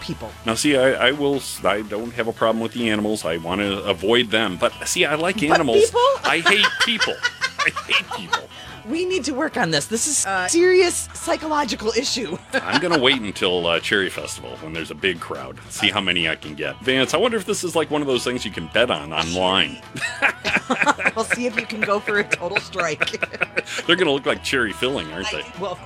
people. Now, see, I don't have a problem with the animals. I want to avoid them. But, see, I like animals. People? I hate people. I hate people. We need to work on this. This is a serious psychological issue. I'm going to wait until Cherry Festival when there's a big crowd. See how many I can get. Vance, I wonder if this is like one of those things you can bet on online. We'll see if you can go for a total strike. They're going to look like cherry filling, aren't they? Well,